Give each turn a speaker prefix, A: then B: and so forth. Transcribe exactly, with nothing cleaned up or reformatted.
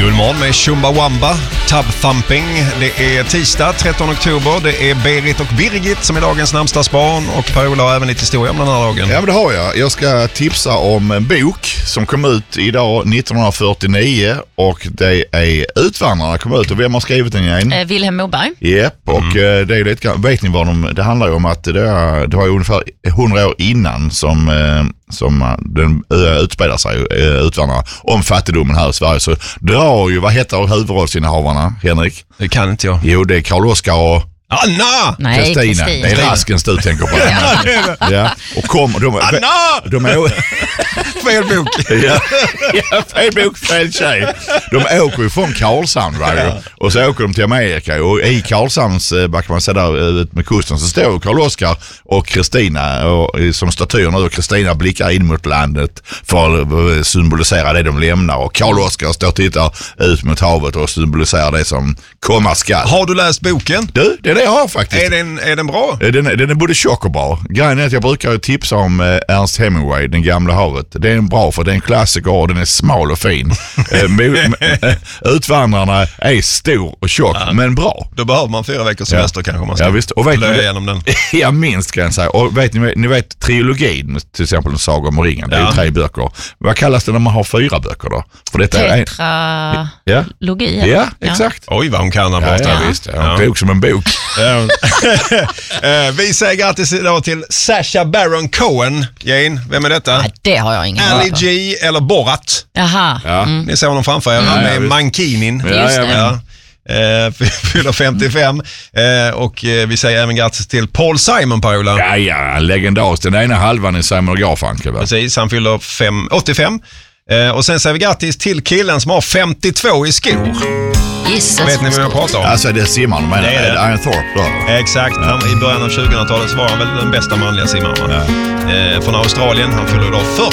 A: Julmorgon med Chumbawamba, Tub Thumping. Det är tisdag trettonde oktober. Det är Berit och Birgit som är dagens namnsdagsbarn. Och Per-Ola har även lite historia om den här dagen.
B: Ja, men det har jag. Jag ska tipsa om en bok som kom ut idag nittonhundrafyrtionio. Och det är Utvandrarna kom ut. Och vem har skrivit den igen?
C: Eh, Vilhelm Moberg.
B: Japp, och mm. det är lite, vet ni vad de, det handlar ju om att det, är, det var ungefär hundra år innan som, som den utspelar sig, Utvandrarna, om fattigdomen här i Sverige. Så drar ju, vad heter huvudrollsinnehavarna, Henrik?
A: Det kan inte jag.
B: Jo, det är Karl Oskar och
A: Anna!
C: Nej,
B: Kristina. Det är Raskens du tänker på. Ja, ja. Och kommer de,
A: Anna!
B: De är
A: fel bok.
B: Ja, ja, fel bok, fel tjej. De åker ju från Karlshamn, ja. Och så åker de till Amerika. Och i Karlshamns, vad kan man säga där ut med kusten, så står Karl Oskar och Kristina och, som statyer nu, och Kristina blickar in mot landet för att symbolisera det de lämnar. Och Karl Oskar står och tittar ut mot havet och symboliserar det som komma skall.
A: Har du läst boken?
B: Du, det är det jag har faktiskt.
A: Är den, är den bra?
B: Den, den är både tjock och bra. Grejen är att jag brukar tipsa om eh, Ernst Hemingway, Den gamla havet. Det är en bra, för det är en klassiker och den är smal och fin. eh, Utvandrarna är stor och tjock, ja. Men bra.
A: Då behöver man fyra veckors semester, ja. Kanske man ska.
B: Ja, visst. Och vet
A: plöja igenom den.
B: Ja, minst kan jag säga. Och vet ni, ni vet trilogin, till exempel en Saga om ringen, det är ja. ju tre böcker. Vad kallas det när man har fyra böcker då? För detta
C: Tetralogi.
B: Ja. Ja, ja, exakt.
A: Oj, vad hon kan den
B: ja,
A: borta.
B: Ja, visst. Ja. En bok som en bok.
A: Vi säger grattis idag till Sacha Baron Cohen. Jane, vem är detta?
C: Nej, det har jag ingen
A: Ali G eller Borat.
C: Jaha.
B: Ja.
C: Mm.
A: Ni ser honom framför er. Han är Mankinin.
B: Ja,
C: just det.
B: ja,
A: Eh, fyller femtiofem eh, och eh, vi säger även grattis till Paul Simon, Paula.
B: Ja, ja, legendarisk. Den ena halvan är Simon och Garfunkel, va?
A: Precis, han fyller fem, åttiofem. Eh, och sen säger vi grattis till killen som har femtiotvå i skor.
C: Jesus.
A: Vet ni vad jag pratar om?
B: Alltså det är simmaren, men det är det. Iron Thorpe då.
A: Exakt, han, i början av tjugohundratalet så var han väl den bästa manliga simmaren. Ja. Eh, från Australien, han fyller idag